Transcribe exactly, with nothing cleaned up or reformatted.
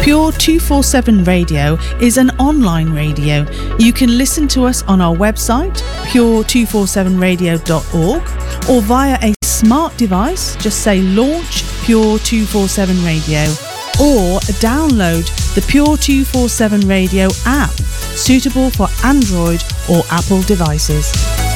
Pure two forty-seven Radio is an online radio. You can listen to us on our website, pure two forty-seven radio dot org, or via a smart device. Just say launch Pure two forty-seven Radio, or download the Pure two forty-seven Radio app, suitable for Android or Apple devices.